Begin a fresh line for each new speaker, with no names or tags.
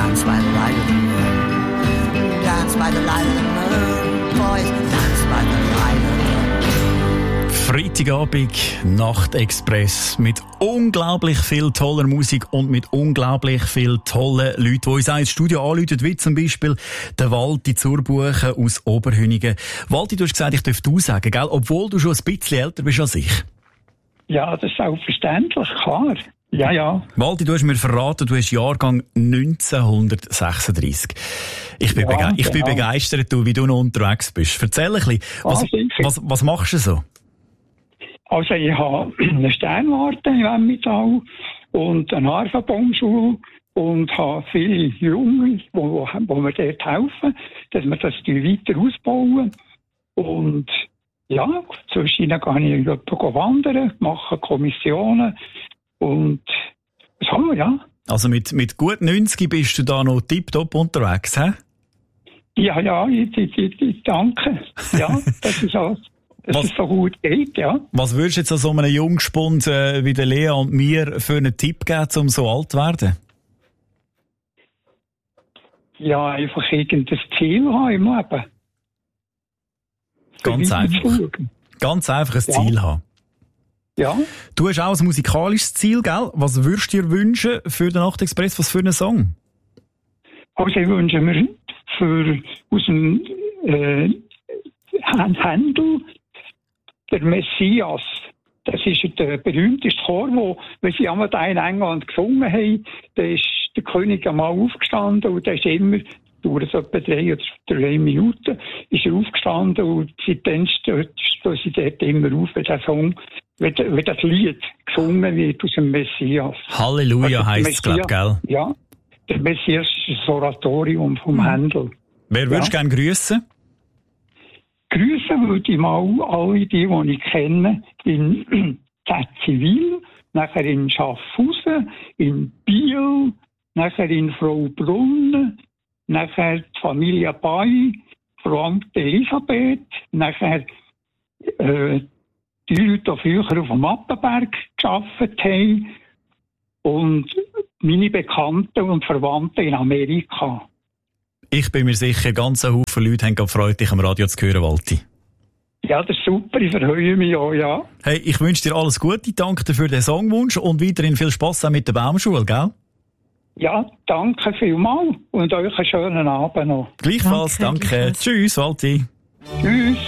Dance by the light of the moon. Dance by the light of the moon. Boys, dance by the light of the moon.
Freitagabend, Nachtexpress mit unglaublich viel toller Musik und mit unglaublich viel tollen Leuten, die uns auch ins Studio anrufen, wie zum Beispiel der Walti Zurbuchen aus Oberhünigen. Walti, du hast gesagt, ich darf du sagen, gell? Obwohl du schon ein bisschen älter bist als ich.
Ja, das ist selbstverständlich, klar. Ja, ja.
Walti, du hast mir verraten, du hast Jahrgang 1936. Ich bin begeistert, wie du noch unterwegs bist. Erzähl ein bisschen, was machst du so?
Also ich habe eine Sternwarte im Emmental und eine Harfenbaumschule und habe viele Junge, die mir dort helfen, dass wir das weiter ausbauen. Und ja, zwischendurch gehe ich wandern, mache Kommissionen und so, ja.
Also mit gut 90 bist du da noch tipptopp unterwegs, hä?
Ja, ich danke. Ja, das ist alles. Dass es so gut geht, ja.
Was würdest du jetzt an so einem Jungspund wie der Lea und mir für einen Tipp geben, um so alt zu werden?
Ja, einfach irgendein Ziel haben im Leben.
Ganz einfach. Ganz einfach ein Ziel haben.
Ja.
Du hast auch ein musikalisches Ziel, gell? Was würdest du dir wünschen für den Nachtexpress? Was für einen Song?
Also ich wünsche mir aus dem Händel der Messias. Das ist der berühmteste Chor, wo, wenn sie einmal in England gesungen haben, da ist der König einmal aufgestanden und der ist immer, dauert etwa 3 oder 3 Minuten, ist er aufgestanden und seitdem stehen sie dort immer auf, wenn der Song, wenn das Lied gesungen wird aus dem Messias.
Halleluja heisst es, glaube ich, gell?
Ja, der Messias ist das Oratorium vom Händel.
Wer würdest du gerne grüssen?
Grüßen würde ich mal alle die ich kenne, in Zivil, nachher in Schaffhausen, in Biel, nachher in Fraubrunn, nachher die Familie Bay, Frau Amt Elisabeth, nachher die Leute, die früher auf dem Appenberg gearbeitet haben und meine Bekannten und Verwandten in Amerika.
Ich bin mir sicher, ganz ein Haufen Leute haben gefreut, dich am Radio zu hören, Walti.
Ja, das ist super, ich freue mich auch, ja.
Hey, ich wünsche dir alles Gute, danke dir für den Songwunsch und weiterhin viel Spass auch mit der Baumschule, gell?
Ja, danke vielmals und euch einen schönen Abend noch.
Gleichfalls, danke. Tschüss, Walti.
Tschüss.